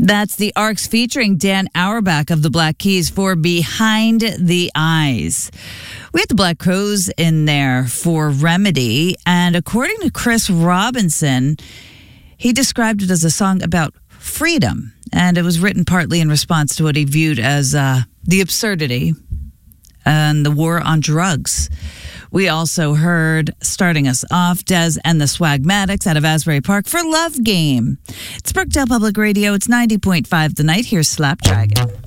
That's the Arcs featuring Dan Auerbach of the Black Keys for Behind the Eyes. We had the Black Crowes in there for Remedy, and according to Chris Robinson, he described it as a song about freedom, and it was written partly in response to what he viewed as the absurdity and the war on drugs. We also heard, starting us off, Des and the Swagmatics out of Asbury Park for Love Game. It's Brookdale Public Radio. It's 90.5 The Night. Here's Slapdragon.